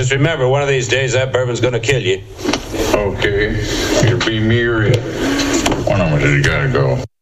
Just remember, one of these days that bourbon's gonna kill you. Okay. It'll be me or it. One of them has gotta go.